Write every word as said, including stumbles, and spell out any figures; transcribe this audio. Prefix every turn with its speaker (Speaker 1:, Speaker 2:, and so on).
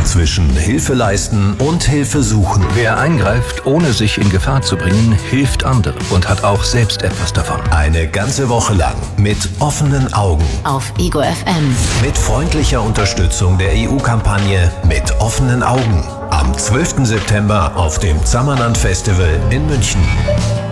Speaker 1: zwischen Hilfe leisten und Hilfe suchen.
Speaker 2: Wer eingreift, ohne sich in Gefahr zu bringen, hilft anderen und hat auch selbst etwas davon.
Speaker 1: Eine ganze Woche lang mit offenen Augen.
Speaker 3: Auf Ego F M.
Speaker 1: Mit freundlicher Unterstützung der E U-Kampagne Mit offenen Augen. Am zwölften September auf dem Zammerland Festival in München.